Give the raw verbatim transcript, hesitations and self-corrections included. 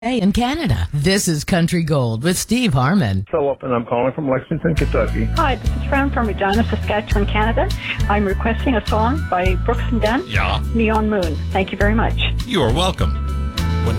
in Canada. This is Country Gold with Steve Harmon. Philip, and I'm calling from Lexington, Kentucky. Hi, this is Fran from Regina, Saskatchewan, Canada. I'm requesting a song by Brooks and Dunn. Yeah. Neon Moon. Thank you very much. You are welcome.